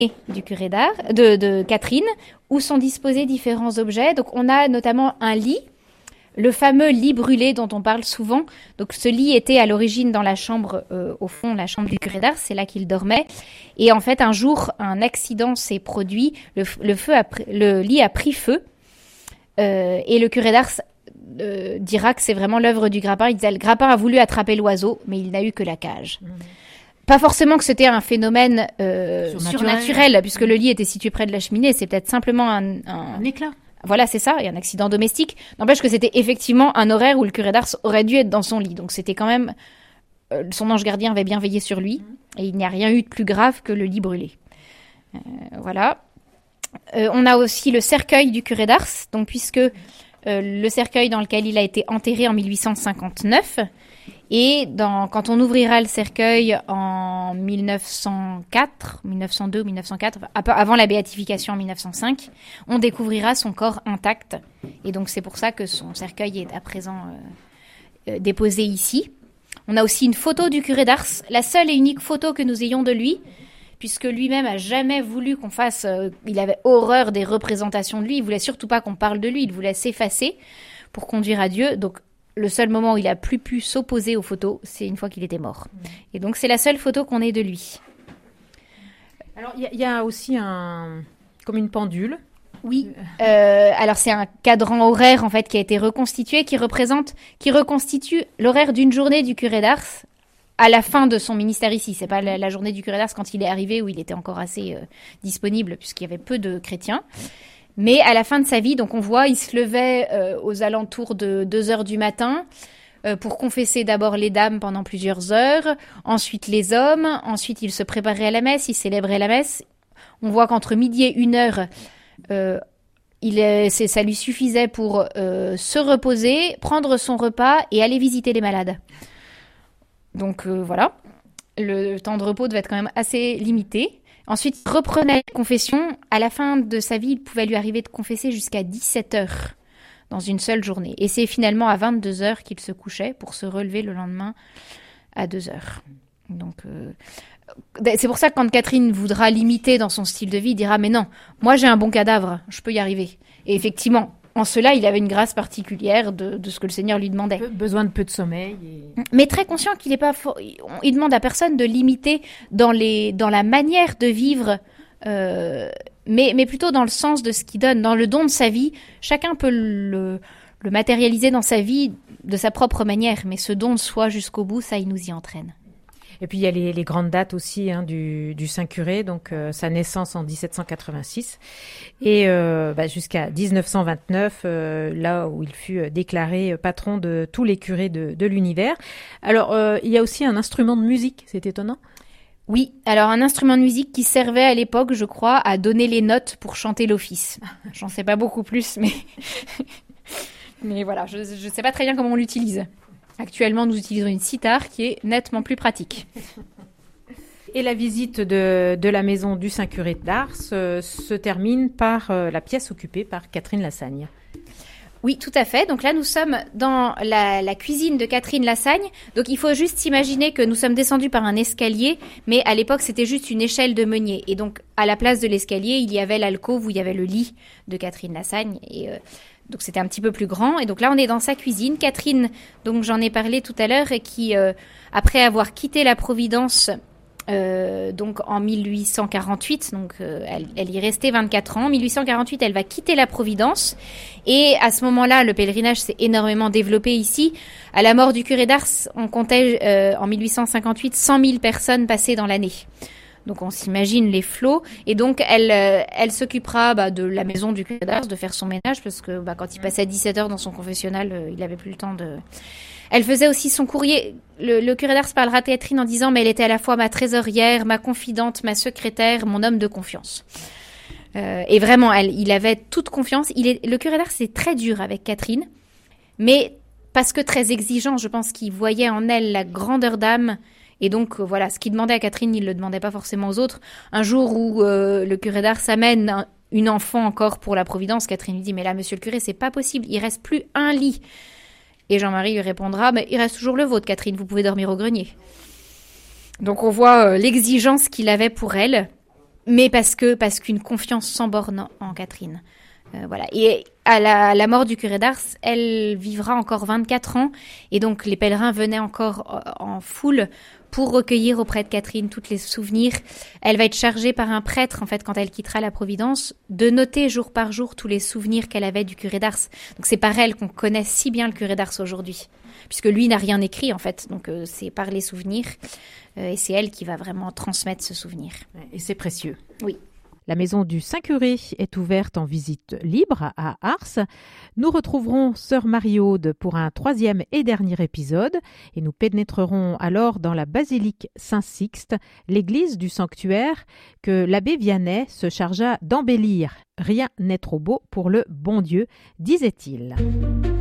du curé d'Ars, de Catherine, où sont disposés différents objets. Donc on a notamment un lit, le fameux lit brûlé dont on parle souvent. Donc ce lit était à l'origine dans la chambre, au fond, la chambre du curé d'Ars, c'est là qu'il dormait. Et en fait, un jour, un accident s'est produit, le lit a pris feu, et le curé d'Ars dira que c'est vraiment l'œuvre du grappin. Il disait, le grappin a voulu attraper l'oiseau, mais il n'a eu que la cage. Pas forcément que c'était un phénomène surnaturel, puisque le lit était situé près de la cheminée. C'est peut-être simplement un éclat. Voilà, c'est ça, et un accident domestique. N'empêche que c'était effectivement un horaire où le curé d'Ars aurait dû être dans son lit. Donc c'était quand même... son ange gardien avait bien veillé sur lui, et il n'y a rien eu de plus grave que le lit brûlé. Voilà. On a aussi le cercueil du curé d'Ars, donc puisque le cercueil dans lequel il a été enterré en 1859... Et quand on ouvrira le cercueil en 1904, 1902 ou 1904, avant la béatification en 1905, on découvrira son corps intact. Et donc c'est pour ça que son cercueil est à présent déposé ici. On a aussi une photo du curé d'Ars, la seule et unique photo que nous ayons de lui, puisque lui-même a jamais voulu qu'on fasse... il avait horreur des représentations de lui, il voulait surtout pas qu'on parle de lui, il voulait s'effacer pour conduire à Dieu. Donc le seul moment où il a plus pu s'opposer aux photos, c'est une fois qu'il était mort. Et donc, c'est la seule photo qu'on ait de lui. Alors, il y a aussi comme une pendule. Oui. Alors, c'est un cadran horaire, en fait, qui a été reconstitué, qui reconstitue l'horaire d'une journée du curé d'Ars à la fin de son ministère ici. C'est pas la journée du curé d'Ars quand il est arrivé, où il était encore assez disponible, puisqu'il y avait peu de chrétiens. Mais à la fin de sa vie, donc on voit, il se levait aux alentours de 2h du matin pour confesser d'abord les dames pendant plusieurs heures, ensuite les hommes, ensuite il se préparait à la messe, il célébrait la messe. On voit qu'entre midi et 1h, ça lui suffisait pour se reposer, prendre son repas et aller visiter les malades. Donc voilà, le temps de repos devait être quand même assez limité. Ensuite, il reprenait la confession. À la fin de sa vie, il pouvait lui arriver de confesser jusqu'à 17h dans une seule journée. Et c'est finalement à 22h qu'il se couchait pour se relever le lendemain à 2h. Donc, c'est pour ça que quand Catherine voudra l'imiter dans son style de vie, il dira « Mais non, moi j'ai un bon cadavre, je peux y arriver. » Et effectivement, en cela, il avait une grâce particulière de ce que le Seigneur lui demandait. Besoin de peu de sommeil. Mais très conscient qu'il n'est pas... Il demande à personne de l'imiter dans la manière de vivre, mais plutôt dans le sens de ce qu'il donne, dans le don de sa vie. Chacun peut le matérialiser dans sa vie de sa propre manière, mais ce don de soi jusqu'au bout, ça, il nous y entraîne. Et puis il y a les grandes dates aussi du Saint-Curé, donc sa naissance en 1786 et jusqu'à 1929, là où il fut déclaré patron de tous les curés de l'univers. Alors il y a aussi un instrument de musique, c'est étonnant. Oui, alors un instrument de musique qui servait à l'époque, je crois, à donner les notes pour chanter l'office. J'en sais pas beaucoup plus, mais voilà, je sais pas très bien comment on l'utilise. Actuellement, nous utilisons une cithare qui est nettement plus pratique. Et la visite de la maison du Saint-Curé d'Ars se termine par la pièce occupée par Catherine Lassagne. Oui, tout à fait. Donc là, nous sommes dans la cuisine de Catherine Lassagne. Donc il faut juste s'imaginer que nous sommes descendus par un escalier, mais à l'époque, c'était juste une échelle de meunier. Et donc, à la place de l'escalier, il y avait l'alcôve où il y avait le lit de Catherine Lassagne. Et donc c'était un petit peu plus grand. Et donc là, on est dans sa cuisine. Catherine, donc j'en ai parlé tout à l'heure, et qui, après avoir quitté la Providence... donc en 1848, donc elle y restait 24 ans. En 1848, elle va quitter la Providence et à ce moment-là, le pèlerinage s'est énormément développé ici. À la mort du curé d'Ars, on comptait en 1858 100 000 personnes passées dans l'année. Donc on s'imagine les flots et donc elle s'occupera de la maison du curé d'Ars, de faire son ménage parce que quand il passait 17 heures dans son confessionnal, il avait plus le temps de... Elle faisait aussi son courrier. Le curé d'Ars parlera à Catherine en disant « Mais elle était à la fois ma trésorière, ma confidente, ma secrétaire, mon homme de confiance. » Et vraiment, il avait toute confiance. Le curé d'Ars, c'est très dur avec Catherine, mais parce que très exigeant, je pense qu'il voyait en elle la grandeur d'âme. Et donc, voilà, ce qu'il demandait à Catherine, il ne le demandait pas forcément aux autres. Un jour où le curé d'Ars amène une enfant encore pour la Providence, Catherine lui dit « Mais là, monsieur le curé, c'est pas possible, il reste plus un lit. » Et Jean-Marie lui répondra, mais il reste toujours le vôtre, Catherine, vous pouvez dormir au grenier. Donc on voit l'exigence qu'il avait pour elle. mais parce qu'une confiance sans borne en Catherine. Voilà. Et à la mort du curé d'Ars, elle vivra encore 24 ans, et donc les pèlerins venaient encore en foule pour recueillir auprès de Catherine tous les souvenirs. Elle va être chargée par un prêtre, en fait, quand elle quittera la Providence, de noter jour par jour tous les souvenirs qu'elle avait du curé d'Ars. Donc c'est par elle qu'on connaît si bien le curé d'Ars aujourd'hui, puisque lui n'a rien écrit, en fait. Donc c'est par les souvenirs, et c'est elle qui va vraiment transmettre ce souvenir. Et c'est précieux. Oui. La maison du Saint-Curé est ouverte en visite libre à Ars. Nous retrouverons sœur Marie-Aude pour un 3e et dernier épisode et nous pénétrerons alors dans la basilique Saint-Sixte, l'église du sanctuaire que l'abbé Vianney se chargea d'embellir. Rien n'est trop beau pour le bon Dieu, disait-il.